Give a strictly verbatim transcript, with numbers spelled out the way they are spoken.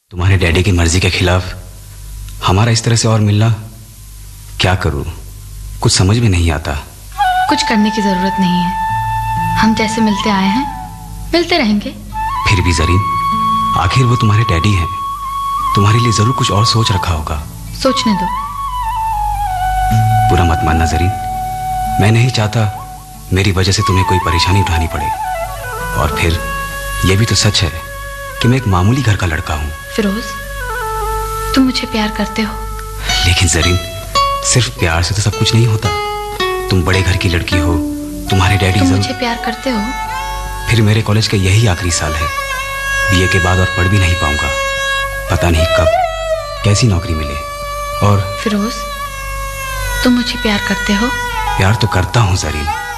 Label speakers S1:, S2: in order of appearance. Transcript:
S1: तुम्हारे डैडी की मर्जी के खिलाफ हमारा इस तरह से और मिलना, क्या करूं, कुछ समझ में नहीं आता।
S2: कुछ करने की जरूरत नहीं है, हम जैसे मिलते आए हैं मिलते रहेंगे।
S1: फिर भी जरीन, आखिर वो तुम्हारे डैडी हैं, तुम्हारे लिए जरूर कुछ और सोच रखा होगा।
S2: सोचने दो।
S1: बुरा मत मानना जरीन, मैं नहीं चाहता मेरी वजह से तुम्हें कोई परेशानी उठानी पड़े। और फिर यह भी तो सच है कि मैं एक मामूली घर का लड़का हूं।
S2: फिरोज, तुम मुझे प्यार करते हो।
S1: लेकिन जरीन, सिर्फ प्यार से तो सब कुछ नहीं होता। तुम बड़े घर की लड़की हो, तुम्हारे डैडी
S2: तुम मुझे प्यार करते हो।
S1: फिर मेरे कॉलेज का यही आखिरी साल है, बीए के बाद और पढ़ भी नहीं पाऊंगा। पता नहीं कब कैसी नौकरी मिले। और
S2: फिरोज, तुम मुझे प्यार करते हो।
S1: प्यार तो करता हूं जरीन,